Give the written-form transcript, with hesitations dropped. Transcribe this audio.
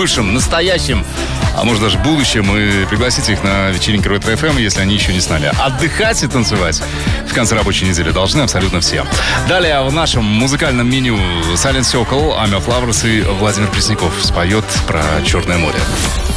бывшим, настоящим, а может даже будущим, и пригласите их на вечеринки Ретро-ФМ, если они еще не знали. Отдыхать и танцевать в конце рабочей недели должны абсолютно все. Далее в нашем музыкальном меню Silent Circle, Army of Lovers и Владимир Пресняков споет про Черное море.